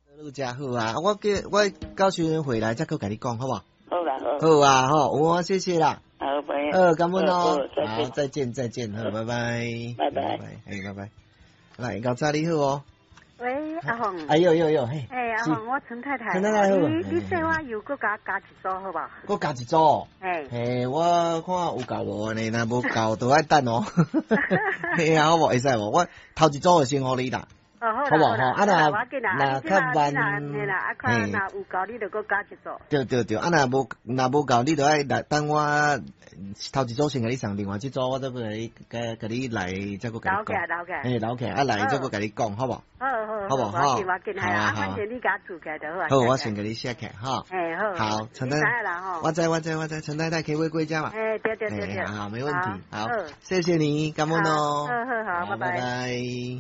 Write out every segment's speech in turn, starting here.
你真好啊！我到时阵回来再去跟你讲，好不好？ 好啦， 好啊，好，我谢谢啦。 好，朋友。 感恩哦。 好， 再见，好，拜拜。 拜拜。 拜拜。来，高早你好哦。 喂，阿红。 有，嘿。 阿红，我陈太太。 陈太太好。 你说我又搁加一组好吧？ 搁加一组。我看有够无安尼，若无够就爱等哦。嘿啊，好无？会使无？我头一组就先互你啦。 好无？ 啊那较慢， 看若有够，你就搁加一组。 对，啊若无够，你就爱来等我头一组先甲你上，另外一组我再甲你来，再搁甲你讲。留起，啊来再搁甲你讲，好无？好无？好， 反正你甲住起就好。 好，我先甲你写起，哈。好，陈太太，我知，陈太太可以回归家嘛？ 对。 好，没问题，好，谢谢你，感恩哦。 好，拜拜。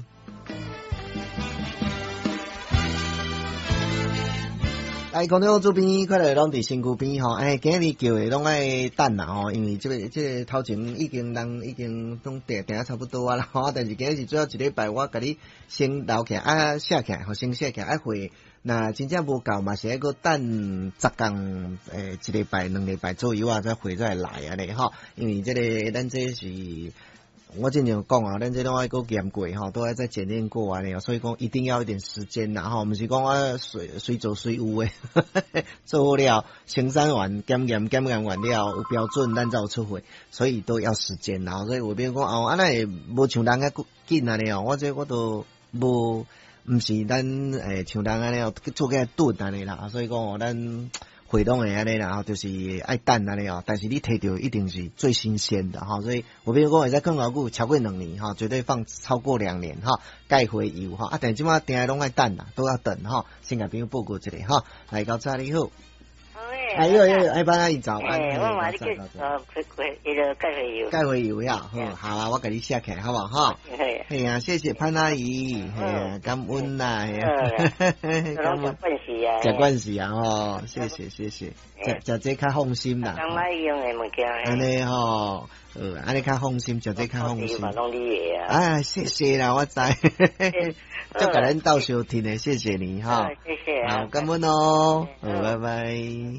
来，广东这边快来拢伫身躯边吼，今日叫的拢爱等啦吼，因为这个头前人已经拢定差不多啊啦吼，但是今日是最后一礼拜，我甲你先留起写起来，先写起来，会那真正无够嘛，是要搁等10天一礼拜、2礼拜左右啊，再会再来啊咧吼，因为这个咱这是。我经常讲啊，咱这拢爱过验过吼，都爱再检验过啊，所以讲一定要一点时间啦吼，毋是讲我随做随有诶，做好了生产完检验完了有标准，咱才有出货，所以都要时间啦。所以有边讲安尼无像人个紧安尼哦，我都无毋是咱像人安尼哦，做个钝安尼啦，所以讲咱。会拢会安尼啦，就是爱等安尼哦。但是你摕到一定是最新鲜的哈，所以我比如讲会使放偌久，超过2年哈，绝对放超过2年哈，盖回油哈。但即马定拢爱等啦，都要等哈。先甲朋友报告一下哈，来高早你好。有，班阿姨早安。 我话你叫盖回油呀，好啊，我给你写起来好不好哈？嘿啊，谢谢潘阿姨，感恩呐，感恩。食惯势啊，吼，谢谢，食这较放心啦。 当买用的物件。 安尼吼，安尼较放心，食这较放心。谢谢啦，我知。就甲咱斗相听的，谢谢你哈。 谢谢。 好，感恩哦，拜拜。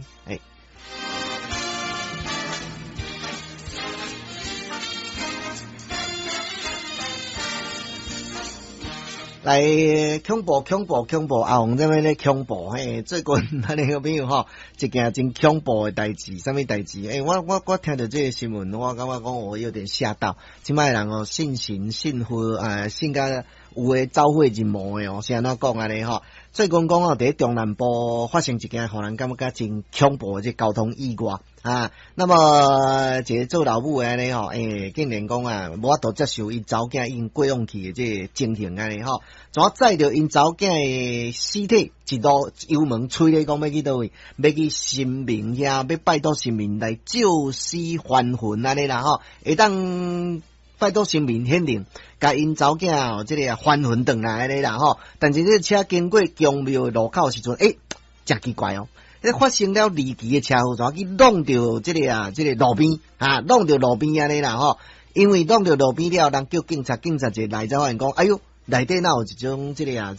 来恐怖！阿红这边咧恐怖嘿，最近咱个朋友吼，一件真恐怖的代志，什么代志？我听到这个新闻，我感觉讲我有点吓到。即摆人哦，信神信佛信甲有诶走火入魔诶哦，是安怎讲安尼吼？最近讲哦，伫中南部发生一件互人感觉真恐怖诶这交通意外啊。那么一个做老母诶安尼吼，竟然讲无法度接受因查某囝已经过往去诶这情形安尼吼，怎载着因查某囝诶尸体一路油门催咧讲要去倒位，要去神明遐，要拜托神明来救死还魂安尼啦吼，会当。拜托神明显灵，甲因查某囝哦，这个还魂转来安尼啦吼。但是这车经过宫庙的路口时阵，真奇怪哦！发生了离奇的车祸，怎去弄到这个路边弄到路边安尼啦吼。因为弄到路边了，人叫警察就来才发现讲，哎哟，内底哪有一种这个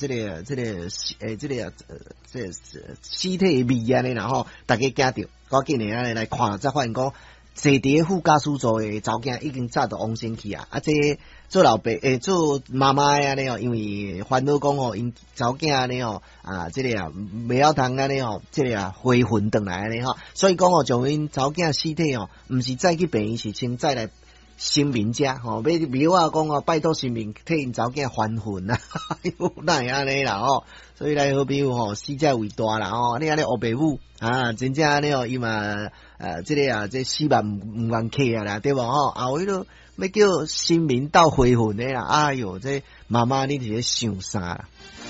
尸体味安尼啦吼，大家惊着，赶紧的安尼来看，才发现讲。坐伫副驾驶座诶查某囝已经早就往生去啊！这做老爸做妈妈安尼哦，因为烦恼讲哦，因查某囝安尼哦这个袂晓通安尼哦，这个回魂转来安尼吼，所以讲哦，将因查某囝尸体哦，毋是再去病院，是先再来神明家吼，要庙啊讲哦，拜托神明替因查某囝还魂啊，哪会安尼啦吼？所以来好朋友吼，死者为大啦吼，你安尼黑白母真正安尼哦，伊嘛这死万毋愿客啊啦，对无吼？后尾都要叫神明斗回魂的啦，哎哟，这妈妈你伫咧想啥啦？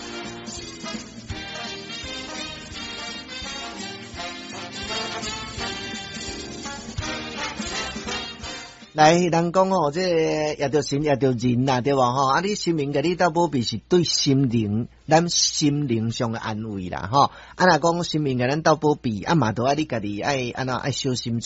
来，人讲吼，这也着神也着人啦，对无吼？你神明甲你斗保庇是对心灵，咱心灵上的安慰啦，吼。若讲神明甲咱斗保庇，嘛着爱你家己爱小心。